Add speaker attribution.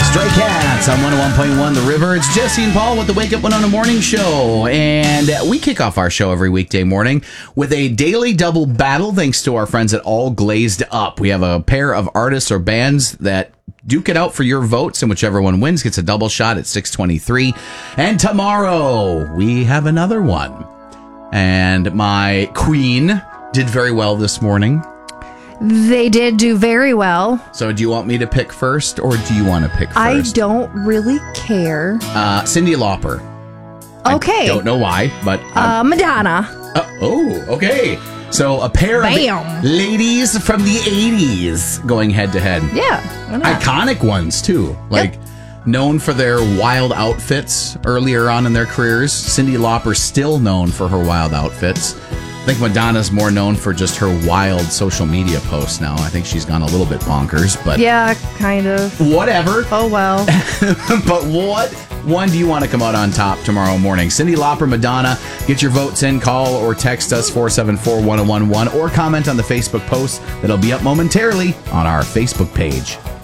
Speaker 1: Stray Cats on 101.1 The River. It's Jesse and Paul with the Wake Up Winona Morning Show. And we kick off our show every weekday morning with a daily double battle thanks to our friends at All Glazed Up. We have a pair of artists or bands that duke it out for your votes, and whichever one wins gets a double shot at 6:23. And tomorrow we have another one. And my queen did very well this morning.
Speaker 2: They did do very well.
Speaker 1: So do you want me to pick first, or do you want to pick first?
Speaker 2: I don't really care.
Speaker 1: Cyndi Lauper.
Speaker 2: Okay.
Speaker 1: I don't know why, but...
Speaker 2: Madonna.
Speaker 1: Okay. So a pair
Speaker 2: Bam.
Speaker 1: of ladies from the 80s going head to head.
Speaker 2: Yeah. why not?
Speaker 1: Iconic ones, too. Like, known for their wild outfits earlier on in their careers. Cyndi Lauper's still known for her wild outfits. I think Madonna's more known for just her wild social media posts now. I think she's gone a little bit bonkers, but...
Speaker 2: Yeah, kind of.
Speaker 1: Whatever.
Speaker 2: Oh, well.
Speaker 1: But what one do you want to come out on top tomorrow morning? Cyndi Lauper, Madonna. Get your votes in. Call or text us 474-1011 or comment on the Facebook post that'll be up momentarily on our Facebook page.